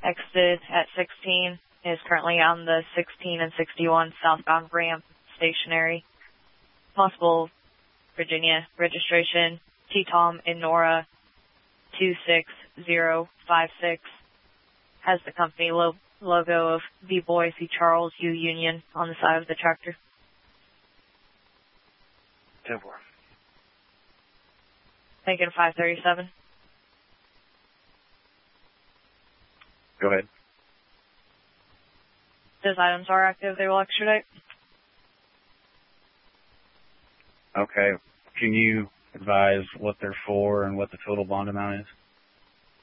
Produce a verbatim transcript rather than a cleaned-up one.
exited at sixteen, is currently on the sixteen and sixty-one southbound ramp, stationary. Possible Virginia registration, T-Tom in Nora two six zero five six. Has the company lo- logo of V. Boise Charles U. Union on the side of the tractor. ten four. Thinking five thirty-seven. Go ahead. Those items are active. They will extradite. Okay. Can you advise what they're for and what the total bond amount is?